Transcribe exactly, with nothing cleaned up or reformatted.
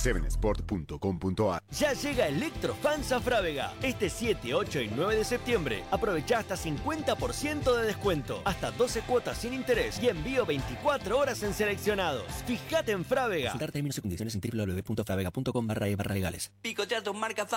siete sport punto com punto a r. Ya llega Electrofans a Frávega. Este siete, ocho y nueve de septiembre. Aprovecha hasta cincuenta por ciento de descuento. Hasta doce cuotas sin interés y envío veinticuatro horas en seleccionados. Fíjate en Frávega. Consultar términos y condiciones en w w w punto fravega punto com barra e barra legales. Picotea tu marca